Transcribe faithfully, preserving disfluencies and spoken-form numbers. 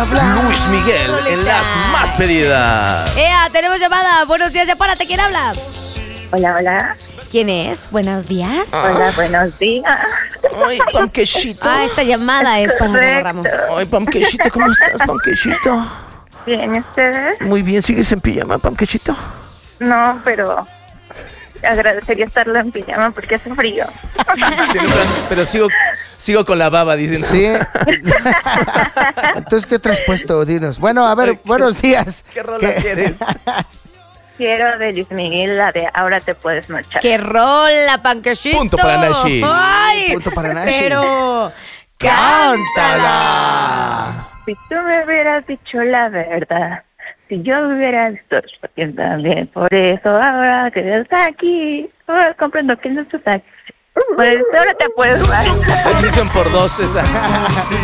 habla. Luis Miguel en las más pedidas. ¡Ea! Tenemos llamada. Buenos días, Sepárate. ¿Quién habla? Hola, hola. ¿Quién es? Buenos días. Hola, buenos días. Ay, Panquechito. Ah, esta llamada es para Adela Ramos. Ay, Panquechito, ¿cómo estás, Panquechito? Bien, ¿ustedes? Muy bien, ¿sigues en pijama, Panquechito? No, pero agradecería estarla en pijama porque hace frío. Sí, pero sigo, sigo con la baba, dicen. Sí. Entonces, ¿qué te has puesto? Dinos. Bueno, a ver, Ay, buenos días. ¿Qué rola quieres? Quiero de Luis Miguel la de Ahora te puedes marchar. ¡Qué rola, Panquechito! Punto para Nashi. ¡Ay! Punto para Nashi. Pero... ¡Cántala! Si tú me hubieras dicho la verdad, si yo hubiera visto porque también, por eso ahora que estás aquí, ahora comprendo que no estás aquí. Por eso ahora te puedes marchar. Bendición por dos, esa.